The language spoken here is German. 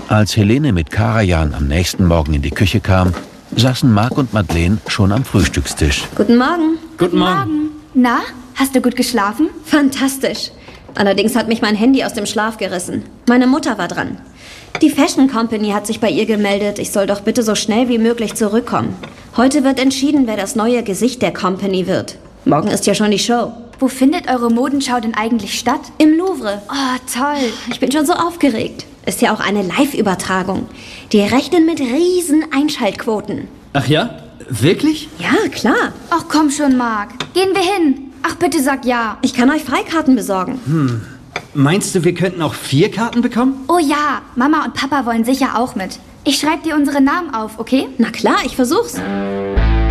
Als Helene mit Karajan am nächsten Morgen in die Küche kam, saßen Marc und Madeleine schon am Frühstückstisch. Guten Morgen. Guten Morgen. Na, hast du gut geschlafen? Fantastisch. Allerdings hat mich mein Handy aus dem Schlaf gerissen. Meine Mutter war dran. Die Fashion Company hat sich bei ihr gemeldet, ich soll doch bitte so schnell wie möglich zurückkommen. Heute wird entschieden, wer das neue Gesicht der Company wird. Morgen ist ja schon die Show. Wo findet eure Modenschau denn eigentlich statt? Im Louvre. Oh, toll. Ich bin schon so aufgeregt. Ist ja auch eine Live-Übertragung. Die rechnen mit riesen Einschaltquoten. Ach ja? Wirklich? Ja, klar. Ach komm schon, Marc. Gehen wir hin. Ach, bitte sag ja. Ich kann euch Freikarten besorgen. Meinst du, wir könnten auch 4 Karten bekommen? Oh ja, Mama und Papa wollen sicher auch mit. Ich schreibe dir unsere Namen auf, okay? Na klar, ich versuch's.